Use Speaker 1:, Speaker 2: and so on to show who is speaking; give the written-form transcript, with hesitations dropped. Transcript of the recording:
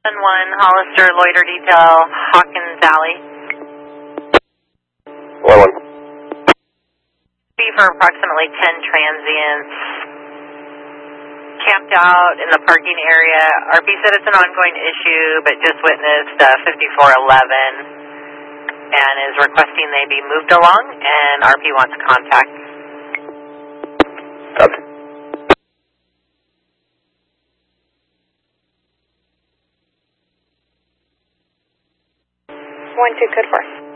Speaker 1: 1 Hollister Loiter Detail, Hawkins Valley.
Speaker 2: 1-1.
Speaker 1: Be for approximately 10 transients camped out in the parking area. RP said it's an ongoing issue, but just witnessed 5411 and is requesting they be moved along, and RP wants contact.
Speaker 2: Copy.
Speaker 3: 1-2, code 4.